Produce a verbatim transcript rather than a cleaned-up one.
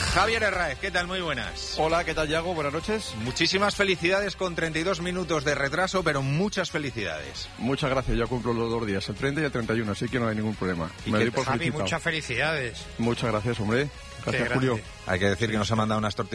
Javier Herráez, ¿qué tal? Muy buenas. Hola, ¿qué tal, Yago? Buenas noches. Muchísimas felicidades con treinta y dos minutos de retraso, pero muchas felicidades. Muchas gracias, ya cumplo los dos días, el treinta y el treinta y uno, así que no hay ningún problema. ¿Y Me qué doy por Javi, felicitado. muchas felicidades. Muchas gracias, hombre. Gracias, Qué Julio. grande. Hay que decir que nos ha mandado unas tortillas